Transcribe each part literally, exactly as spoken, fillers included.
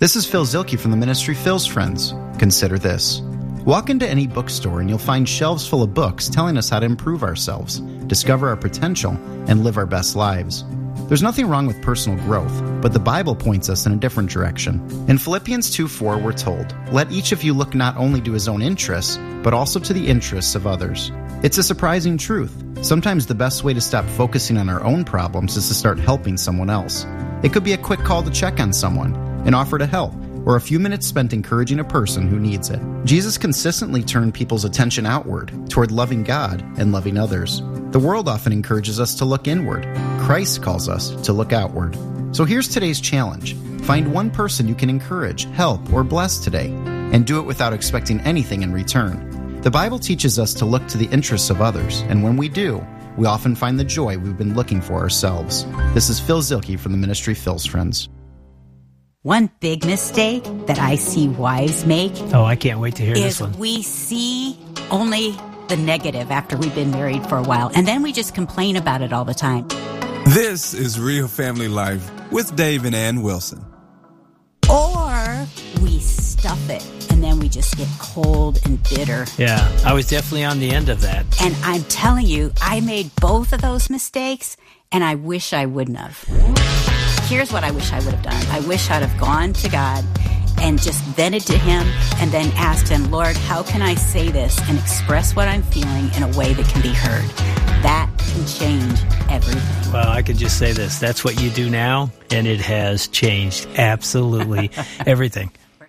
This is Phil Zielke from the ministry Phil's Friends. Consider this. Walk into any bookstore and you'll find shelves full of books telling us how to improve ourselves, discover our potential, and live our best lives. There's nothing wrong with personal growth, but the Bible points us in a different direction. In Philippians two four, we're told, "Let each of you look not only to his own interests, but also to the interests of others." It's a surprising truth. Sometimes the best way to stop focusing on our own problems is to start helping someone else. It could be a quick call to check on someone, an offer to help, or a few minutes spent encouraging a person who needs it. Jesus consistently turned people's attention outward, toward loving God and loving others. The world often encourages us to look inward. Christ calls us to look outward. So here's today's challenge. Find one person you can encourage, help, or bless today, and do it without expecting anything in return. The Bible teaches us to look to the interests of others, and when we do, we often find the joy we've been looking for ourselves. This is Phil Zielke from the ministry Phil's Friends. One big mistake that I see wives make oh, I can't wait to hear is this one. we see only the negative after we've been married for a while, and then we just complain about it all the time. This is Real Family Life with Dave and Ann Wilson. Or we stuff it, and then we just get cold and bitter. Yeah, I was definitely on the end of that. And I'm telling you, I made both of those mistakes, and I wish I wouldn't have. Here's what I wish I would have done. I wish I'd have gone to God and just vented to him and then asked him, Lord, how can I say this and express what I'm feeling in a way that can be heard? That can change everything. Well, I could just say this. That's what you do now, and it has changed absolutely everything.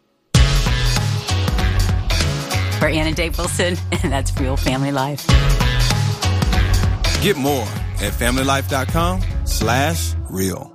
For Ann and Dave Wilson, and that's Real Family Life. Get more at familylife.com slash real.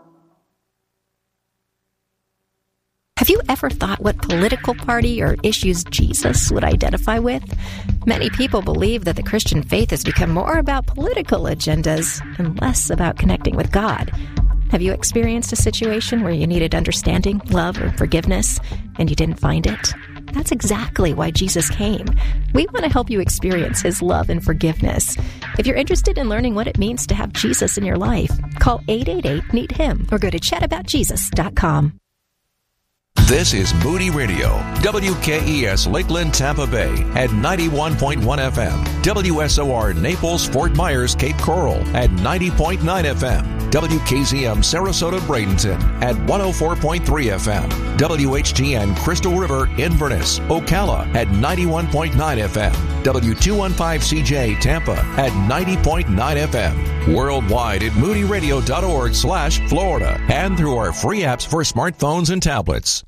Have you ever thought what political party or issues Jesus would identify with? Many people believe that the Christian faith has become more about political agendas and less about connecting with God. Have you experienced a situation where you needed understanding, love, or forgiveness, and you didn't find it? That's exactly why Jesus came. We want to help you experience his love and forgiveness. If you're interested in learning what it means to have Jesus in your life, call eight eight eight, meet him or go to chat about jesus dot com. This is Moody Radio, W K E S Lakeland, Tampa Bay at ninety-one point one F M, W S O R Naples, Fort Myers, Cape Coral at ninety point nine F M, W K Z M Sarasota, Bradenton at one oh four point three F M, W H T N Crystal River, Inverness, Ocala at ninety-one point nine F M, W two fifteen C J Tampa at ninety point nine F M, worldwide at moodyradio.org slash Florida, and through our free apps for smartphones and tablets.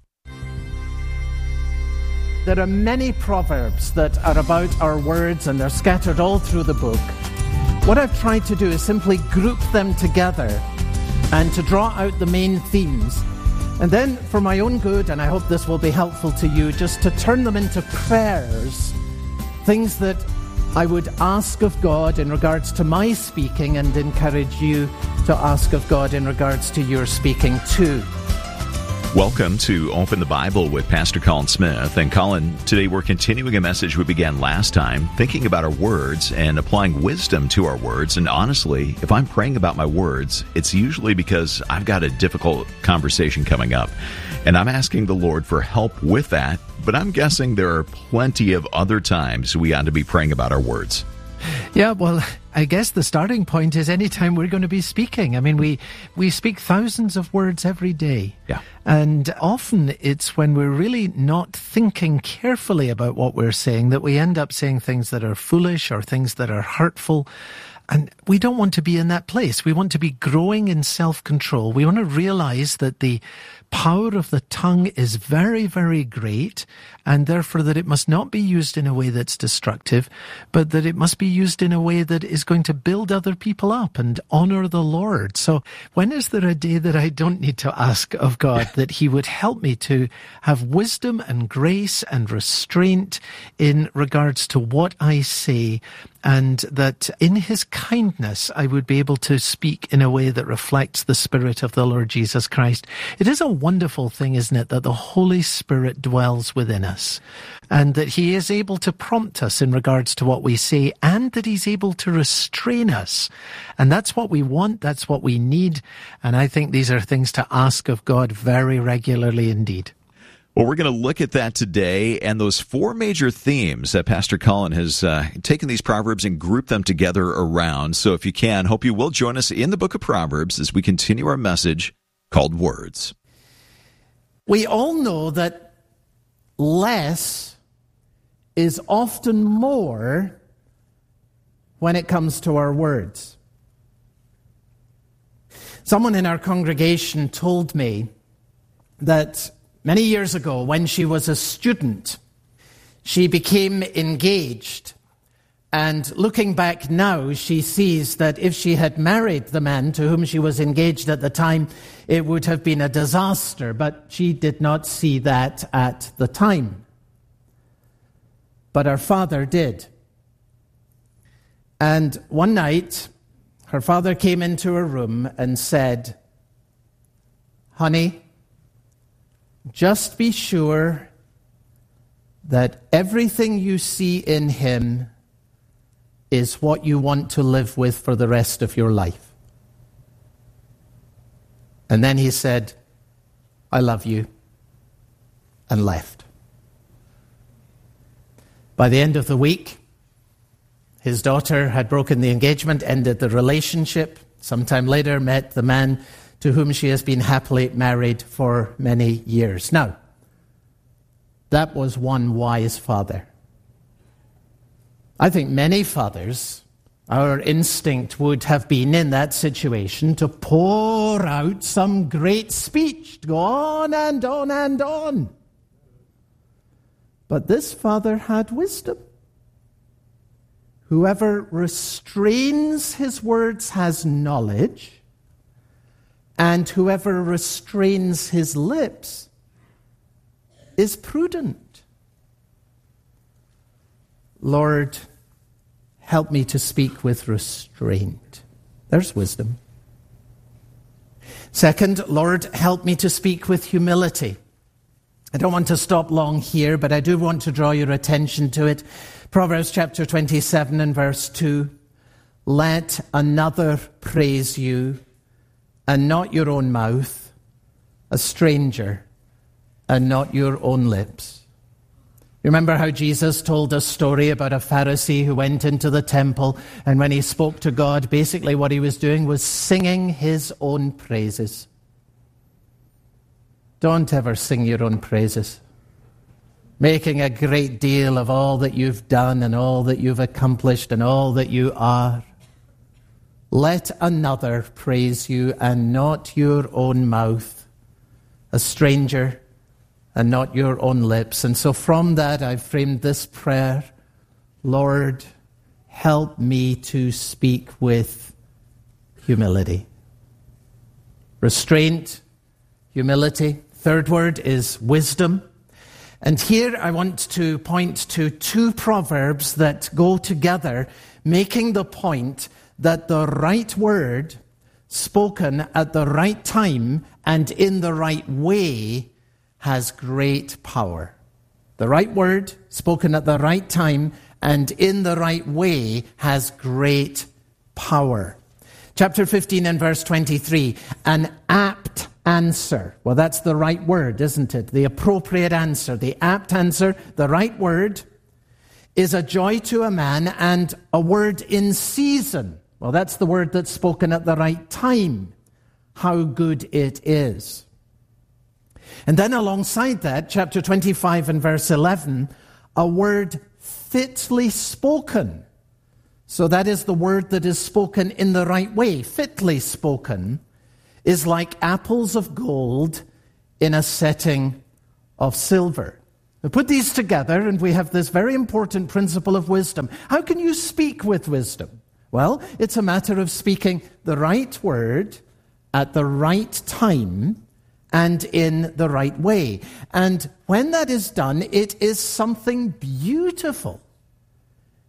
There are many proverbs that are about our words, and they're scattered all through the book. What I've tried to do is simply group them together and to draw out the main themes. And then, for my own good, and I hope this will be helpful to you, just to turn them into prayers, things that I would ask of God in regards to my speaking, and encourage you to ask of God in regards to your speaking too. Welcome to Open the Bible with Pastor Colin Smith. And Colin, today we're continuing a message we began last time, thinking about our words and applying wisdom to our words. And honestly, if I'm praying about my words, it's usually because I've got a difficult conversation coming up. And I'm asking the Lord for help with that. But I'm guessing there are plenty of other times we ought to be praying about our words. Yeah, well, I guess the starting point is anytime we're going to be speaking. I mean, we, we speak thousands of words every day. Yeah. And often it's when we're really not thinking carefully about what we're saying that we end up saying things that are foolish or things that are hurtful. And we don't want to be in that place. We want to be growing in self-control. We want to realize that the power of the tongue is very, very great, and therefore that it must not be used in a way that's destructive, but that it must be used in a way that is going to build other people up and honor the Lord. So when is there a day that I don't need to ask of God that he would help me to have wisdom and grace and restraint in regards to what I say, and that in his kindness I would be able to speak in a way that reflects the Spirit of the Lord Jesus Christ. It is a wonderful thing, isn't it, that the Holy Spirit dwells within us, and that he is able to prompt us in regards to what we say, and that he's able to restrain us. And that's what we want, that's what we need, and I think these are things to ask of God very regularly indeed. Well, we're going to look at that today and those four major themes that Pastor Colin has uh, taken these Proverbs and grouped them together around. So if you can, hope you will join us in the book of Proverbs as we continue our message called Words. We all know that less is often more when it comes to our words. Someone in our congregation told me that many years ago, when she was a student, she became engaged. And looking back now, she sees that if she had married the man to whom she was engaged at the time, it would have been a disaster. But she did not see that at the time. But her father did. And one night, her father came into her room and said, "Honey, just be sure that everything you see in him is what you want to live with for the rest of your life." And then he said, "I love you," and left. By the end of the week, his daughter had broken the engagement, ended the relationship. Sometime later, met the man to whom she has been happily married for many years. Now, that was one wise father. I think many fathers, our instinct would have been in that situation to pour out some great speech, to go on and on and on. But this father had wisdom. Whoever restrains his words has knowledge, and whoever restrains his lips is prudent. Lord, help me to speak with restraint. There's wisdom. Second, Lord, help me to speak with humility. I don't want to stop long here, but I do want to draw your attention to it. Proverbs chapter twenty-seven and verse two. Let another praise you, and not your own mouth, a stranger, and not your own lips. Remember how Jesus told a story about a Pharisee who went into the temple, and when he spoke to God, basically what he was doing was singing his own praises. Don't ever sing your own praises, making a great deal of all that you've done and all that you've accomplished and all that you are. Let another praise you, and not your own mouth, a stranger, and not your own lips. And so from that, I've framed this prayer: Lord, help me to speak with humility. Restraint, humility. Third word is wisdom. And here I want to point to two proverbs that go together, making the point that the right word spoken at the right time and in the right way has great power. The right word spoken at the right time and in the right way has great power. Chapter fifteen and verse twenty-three, an apt answer. Well, that's the right word, isn't it? The appropriate answer, the apt answer, the right word is a joy to a man, and a word in season. Well, that's the word that's spoken at the right time. How good it is. And then alongside that, chapter twenty-five and verse eleven, a word fitly spoken. So that is the word that is spoken in the right way. Fitly spoken is like apples of gold in a setting of silver. We put these together and we have this very important principle of wisdom. How can you speak with wisdom? Well, it's a matter of speaking the right word at the right time and in the right way. And when that is done, it is something beautiful.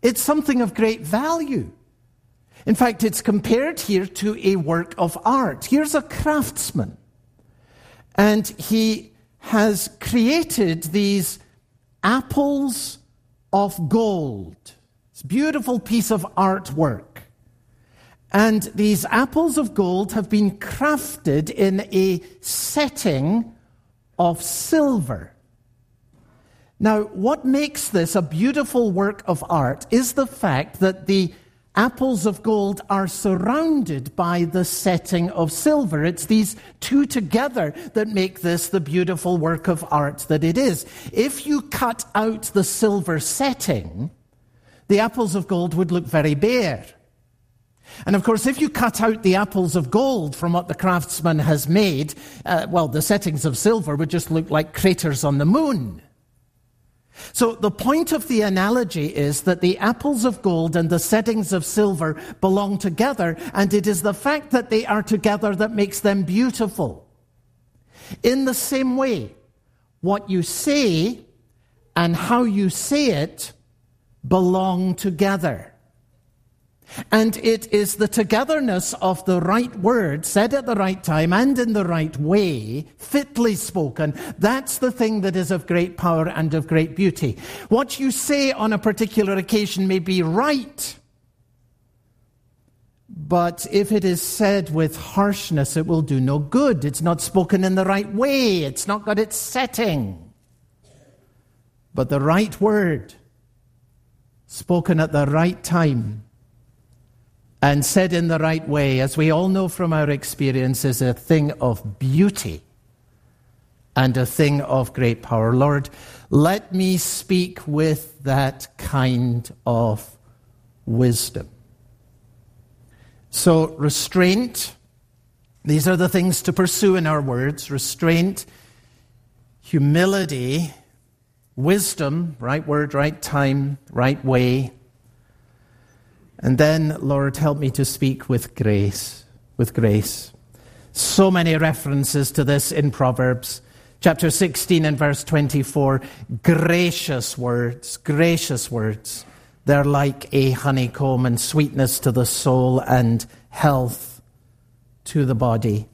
It's something of great value. In fact, it's compared here to a work of art. Here's a craftsman, and he has created these apples of gold. It's a beautiful piece of artwork. And these apples of gold have been crafted in a setting of silver. Now, what makes this a beautiful work of art is the fact that the apples of gold are surrounded by the setting of silver. It's these two together that make this the beautiful work of art that it is. If you cut out the silver setting, the apples of gold would look very bare. And of course, if you cut out the apples of gold from what the craftsman has made, uh, well, the settings of silver would just look like craters on the moon. So the point of the analogy is that the apples of gold and the settings of silver belong together, and it is the fact that they are together that makes them beautiful. In the same way, what you say and how you say it belong together. And it is the togetherness of the right word, said at the right time and in the right way, fitly spoken, that's the thing that is of great power and of great beauty. What you say on a particular occasion may be right, but if it is said with harshness, it will do no good. It's not spoken in the right way. It's not got its setting. But the right word, spoken at the right time, and said in the right way, as we all know from our experience, is a thing of beauty and a thing of great power. Lord, let me speak with that kind of wisdom. So restraint, these are the things to pursue in our words. Restraint, humility, wisdom, right word, right time, right way. And then, Lord, help me to speak with grace, with grace. So many references to this in Proverbs. Chapter sixteen and verse twenty-four, gracious words, gracious words. They're like a honeycomb and sweetness to the soul and health to the body.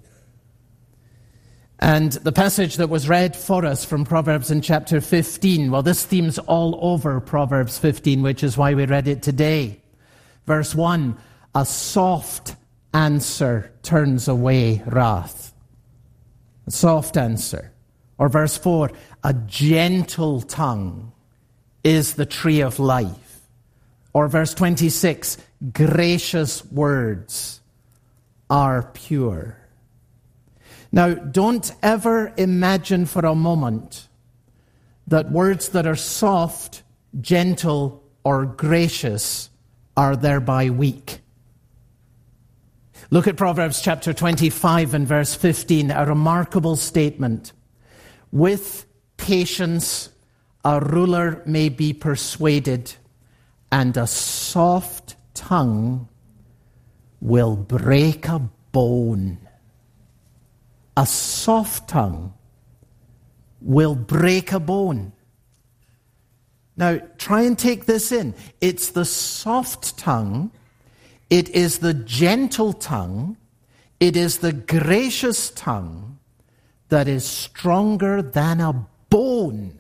And the passage that was read for us from Proverbs in chapter fifteen, well, this theme's all over Proverbs fifteen, which is why we read it today. Verse one, a soft answer turns away wrath. A soft answer. Or verse four, a gentle tongue is the tree of life. Or verse twenty-six, gracious words are pure. Now, don't ever imagine for a moment that words that are soft, gentle, or gracious are thereby weak. Look at Proverbs chapter twenty-five and verse fifteen, a remarkable statement. With patience, a ruler may be persuaded, and a soft tongue will break a bone. A soft tongue will break a bone. Now, try and take this in. It's the soft tongue, it is the gentle tongue, it is the gracious tongue that is stronger than a bone.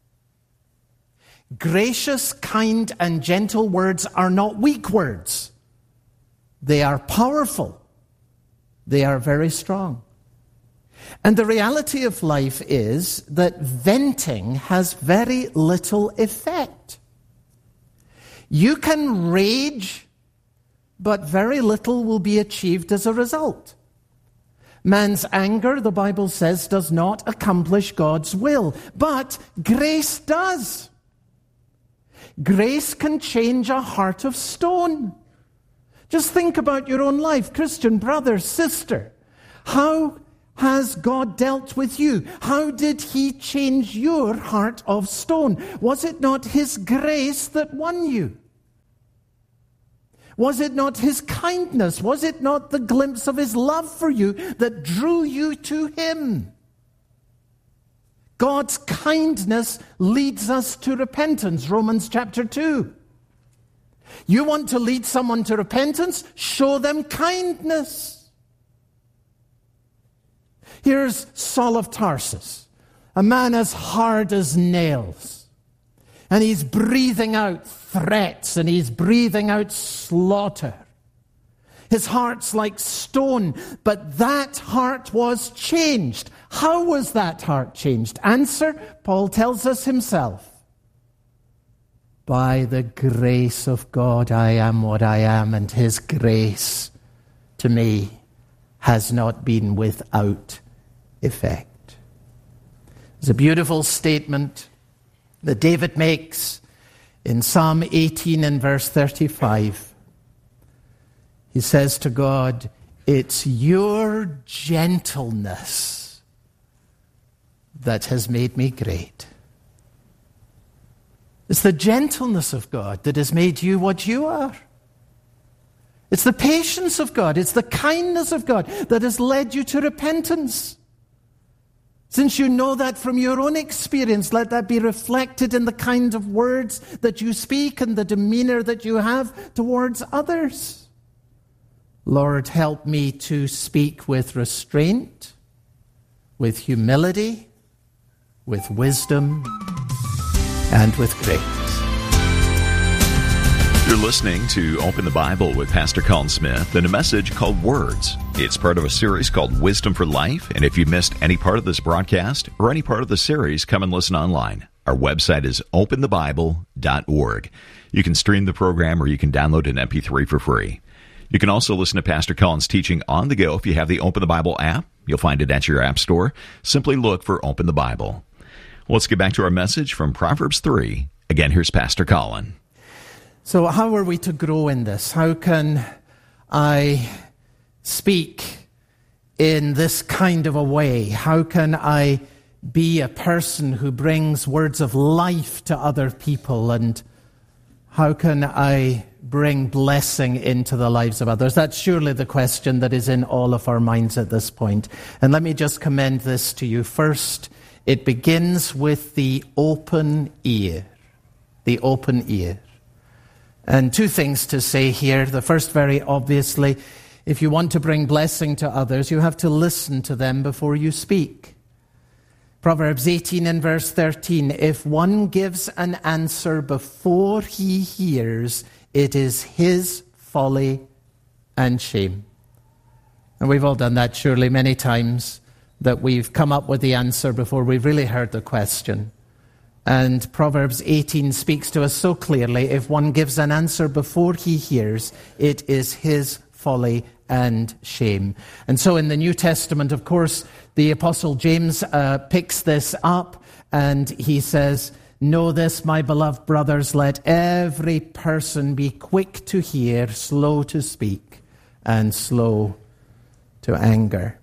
Gracious, kind, and gentle words are not weak words. They are powerful. They are very strong. And the reality of life is that venting has very little effect. You can rage, but very little will be achieved as a result. Man's anger, the Bible says, does not accomplish God's will, but grace does. Grace can change a heart of stone. Just think about your own life, Christian brother, sister. How has God dealt with you? How did he change your heart of stone? Was it not his grace that won you? Was it not his kindness? Was it not the glimpse of his love for you that drew you to him? God's kindness leads us to repentance, Romans chapter two. You want to lead someone to repentance? Show them kindness. Here's Saul of Tarsus, a man as hard as nails. And he's breathing out threats and he's breathing out slaughter. His heart's like stone, but that heart was changed. How was that heart changed? Answer, Paul tells us himself. By the grace of God, I am what I am, and his grace to me has not been without effect. It's a beautiful statement that David makes in Psalm eighteen and verse thirty-five. He says to God, it's your gentleness that has made me great. It's the gentleness of God that has made you what you are. It's the patience of God, it's the kindness of God that has led you to repentance. Since you know that from your own experience, let that be reflected in the kind of words that you speak and the demeanor that you have towards others. Lord, help me to speak with restraint, with humility, with wisdom, and with grace. You're listening to Open the Bible with Pastor Colin Smith and a message called Words. It's part of a series called Wisdom for Life, and if you missed any part of this broadcast or any part of the series, come and listen online. Our website is open the bible dot org. You can stream the program or you can download an M P three for free. You can also listen to Pastor Colin's teaching on the go if you have the Open the Bible app. You'll find it at your app store. Simply look for Open the Bible. Well, let's get back to our message from Proverbs three. Again, here's Pastor Colin. So how are we to grow in this? How can I speak in this kind of a way? How can I be a person who brings words of life to other people? And how can I bring blessing into the lives of others? That's surely the question that is in all of our minds at this point. And let me just commend this to you. First, it begins with the open ear. The open ear. And two things to say here. The first, very obviously, if you want to bring blessing to others, you have to listen to them before you speak. Proverbs eighteen and verse thirteen, if one gives an answer before he hears, it is his folly and shame. And we've all done that surely many times, that we've come up with the answer before we've really heard the question. And Proverbs eighteen speaks to us so clearly, if one gives an answer before he hears, it is his folly and shame. And so in the New Testament, of course, the Apostle James uh, picks this up and he says, know this, my beloved brothers, let every person be quick to hear, slow to speak, and slow to anger.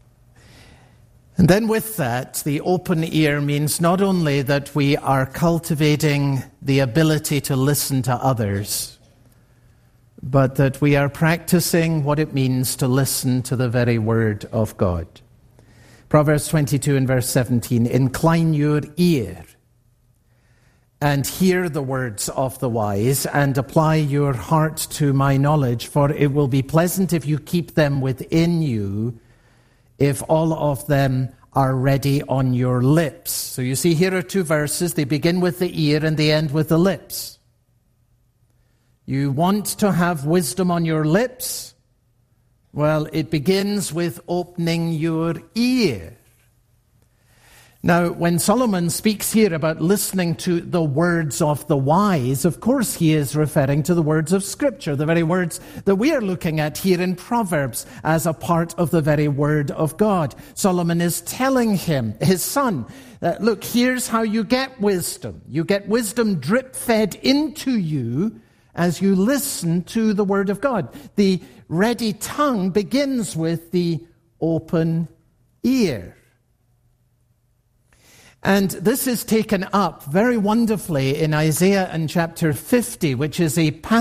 And then with that, the open ear means not only that we are cultivating the ability to listen to others, but that we are practicing what it means to listen to the very word of God. Proverbs twenty-two and verse seventeen, incline your ear and hear the words of the wise, and apply your heart to my knowledge, for it will be pleasant if you keep them within you, if all of them are ready on your lips. So you see, here are two verses. They begin with the ear and they end with the lips. You want to have wisdom on your lips? Well, it begins with opening your ear. Now, when Solomon speaks here about listening to the words of the wise, of course he is referring to the words of Scripture, the very words that we are looking at here in Proverbs as a part of the very word of God. Solomon is telling him, his son, that, look, here's how you get wisdom. You get wisdom drip-fed into you as you listen to the word of God. The ready tongue begins with the open ear. And this is taken up very wonderfully in Isaiah in chapter fifty, which is a passage